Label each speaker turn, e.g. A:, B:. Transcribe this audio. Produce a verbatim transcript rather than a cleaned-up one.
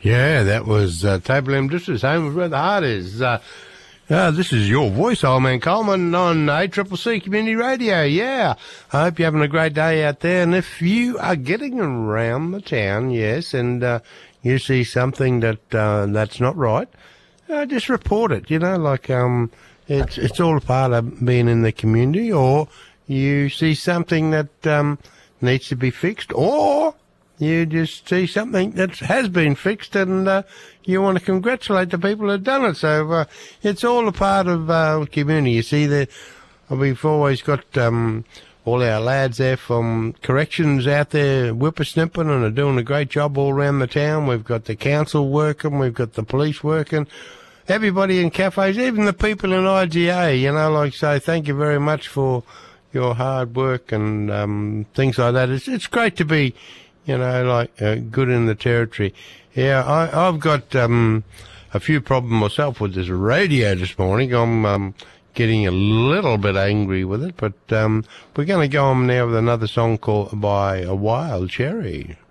A: Yeah, that was uh, Table M Districts, home of where the heart is. Uh, uh, this is your voice, Old Man Coleman, on A C C C Community Radio. Yeah, I hope you're having a great day out there. And if you are getting around the town, yes, and uh, you see something that uh, that's not right, uh, just report it. You know, like um, it's it's all a part of being in the community. Or you see something that um, needs to be fixed, or you just see something that has been fixed and uh, you want to congratulate the people who've done it. So uh, it's all a part of uh, community. You see, that we've always got um, all our lads there from corrections out there whippersnipping and are doing a great job all around the town. We've got the council working. We've got the police working. Everybody in cafes, even the people in I G A, you know, like say thank you very much for your hard work and um, things like that. It's, it's great to be, you know, like uh, good in the territory. Yeah, I, I've got um, a few problems myself with this radio this morning. I'm um, getting a little bit angry with it, but um, we're going to go on now with another song called by A Wild Cherry.